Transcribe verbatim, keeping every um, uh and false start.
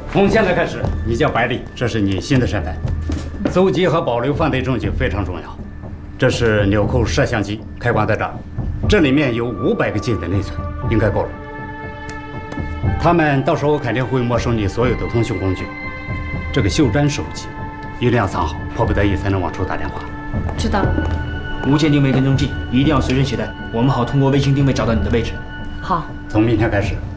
从现在开始，你叫百里，这是你新的身份。搜集和保留犯罪证据非常重要。这是纽扣摄像机，开关在这儿，这里面有五百个 G 的内存，应该够了。他们到时候肯定会没收你所有的通讯工具。这个袖珍手机一定要藏好，迫不得已才能往出打电话。 知道了。 无线定位跟踪器一定要随身携带，我们好通过卫星定位找到你的位置。 好。 从明天开始。